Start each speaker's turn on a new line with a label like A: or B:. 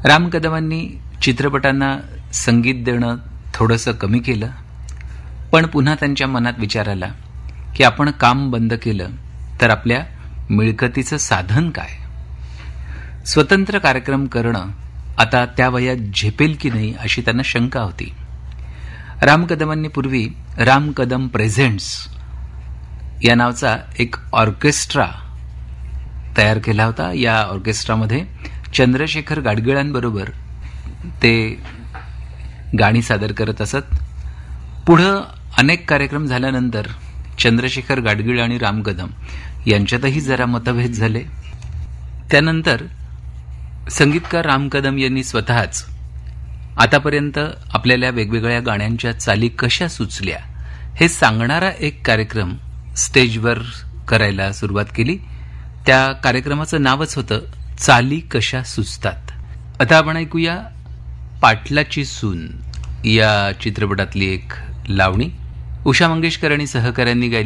A: राम कदमांनी चित्रपटांना संगीत देणं थोडंसं कमी केलं, पण पुन्हा त्यांच्या मनात विचार आला की आपण काम बंद केलं तर आपल्या मिळकतीचं साधन काय. स्वतंत्र कार्यक्रम करणं आता त्या वयात झेपेल की नाही अशी त्यांना शंका होती. राम कदमांनी पूर्वी राम कदम प्रेझेंट्स या नावाचा एक ऑर्केस्ट्रा तयार केला होता. या ऑर्केस्ट्रामध्ये चंद्रशेखर गाडगिळांबरोबर ते गाणी सादर करत असत. पुढं अनेक कार्यक्रम झाल्यानंतर चंद्रशेखर गाडगीळ आणि राम कदम यांच्यातही जरा मतभेद झाले. त्यानंतर संगीतकार राम कदम यांनी स्वतःच आतापर्यंत आपल्याला वेगवेगळ्या गाण्यांच्या चाली कशा सुचल्या हे सांगणारा एक कार्यक्रम स्टेजवर करायला सुरुवात केली. त्या कार्यक्रमाचं नावच होतं चाली कशा सुचतात. आता आपण ऐकूया पाटलाची सून या चित्रपटातली एक लावणी. उषा मंगेशकर आणि सहकाऱ्यांनी गायली.